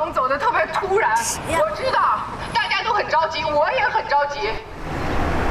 走得特别突然。我知道大家都很着急，我也很着急。